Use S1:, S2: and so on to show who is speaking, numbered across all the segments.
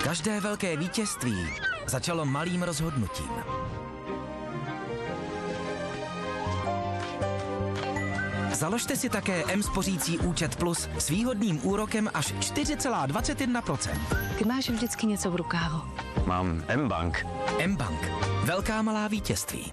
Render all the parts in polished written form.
S1: Každé velké vítězství začalo malým rozhodnutím. Založte si také M-spořící účet Plus s výhodným úrokem až 4,21%.
S2: Ty máš vždycky něco v rukávu.
S3: Mám M-Bank.
S1: M-Bank. Velká malá vítězství.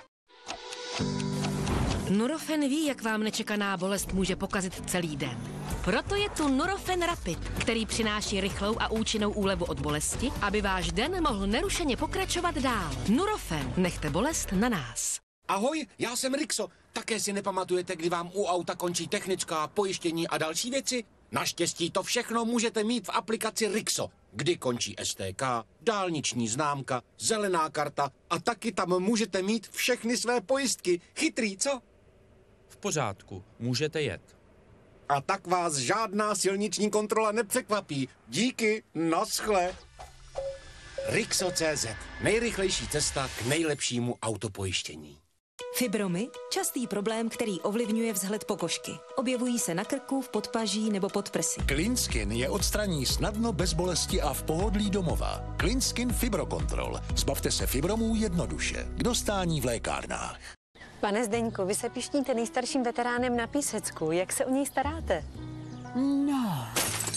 S4: Nurofen ví, jak vám nečekaná bolest může pokazit celý den. Proto je tu Nurofen Rapid, který přináší rychlou a účinnou úlevu od bolesti, aby váš den mohl nerušeně pokračovat dál. Nurofen, nechte bolest na nás.
S5: Ahoj, já jsem Rixo. Také si nepamatujete, kdy vám u auta končí technická, pojištění a další věci? Naštěstí to všechno můžete mít v aplikaci Rixo, kdy končí STK, dálniční známka, zelená karta a taky tam můžete mít všechny své pojistky. Chytrý, co?
S6: V pořádku, můžete jet.
S5: A tak vás žádná silniční kontrola nepřekvapí. Díky, naschle. Rixo.cz. Nejrychlejší cesta k nejlepšímu autopojištění.
S7: Fibromy? Častý problém, který ovlivňuje vzhled pokožky. Objevují se na krku, v podpaží nebo pod prsy.
S8: Cleanskin je odstraní snadno, bez bolesti a v pohodlí domova. Cleanskin Fibrocontrol. Zbavte se fibromů jednoduše. K dostání v lékárnách.
S2: Pane Zdeňku, vy se pišníte nejstarším veteránem na Písecku. Jak se o něj staráte?
S9: No.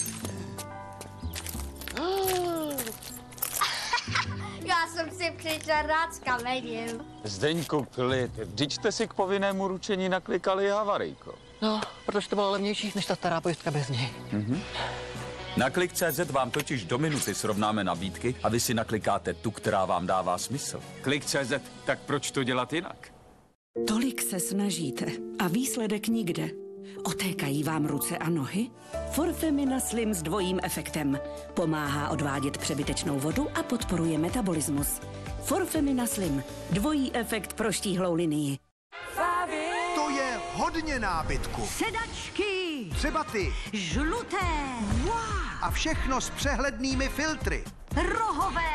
S10: Já jsem si přišel rád s kamením.
S3: Zdeňku, klid. Vždyť jste si k povinnému ručení naklikali havarijko.
S9: No, protože to bylo levnější než ta stará pojistka bez něj.
S11: Na Klik.cz vám totiž do minuty srovnáme nabídky a vy si naklikáte tu, která vám dává smysl.
S3: Klik.cz, tak proč to dělat jinak?
S12: Tolik se snažíte a výsledek nikde. Otékají vám ruce a nohy? Forfemina Slim s dvojím efektem. Pomáhá odvádět přebytečnou vodu a podporuje metabolismus. Forfemina Slim. Dvojí efekt pro štíhlou linii.
S13: To je hodně nábytku.
S9: Sedačky.
S13: Třeba ty.
S9: Žluté. Wow.
S13: A všechno s přehlednými filtry.
S9: Rohové.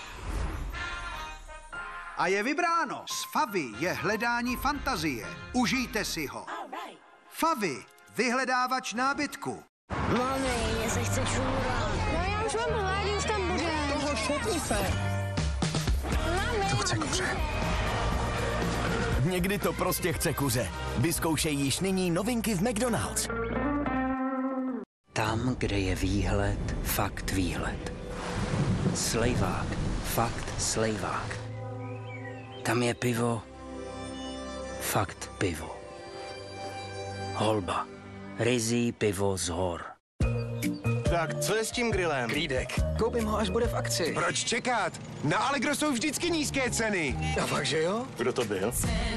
S13: A je vybráno. S Favy je hledání fantazie. Užijte si ho. Favy, vyhledávač nábytku.
S10: Mami, mě se chce čůrat.
S2: No já už mám hládí, už tam bude.
S13: Toho šutni se.
S1: To chce kuře. Někdy to prostě chce kuře. Vyzkoušej již nyní novinky v McDonald's.
S14: Tam, kde je výhled, fakt výhled. Slejvák, fakt slejvák. Tam je pivo, fakt pivo. Holba, ryzí pivo z hor.
S15: Tak co je s tím grillem?
S16: Klídek. Koupím ho, až bude v akci.
S15: Proč čekat? Na Allegro jsou vždycky nízké ceny.
S16: A fakt, že jo?
S15: Kdo to byl?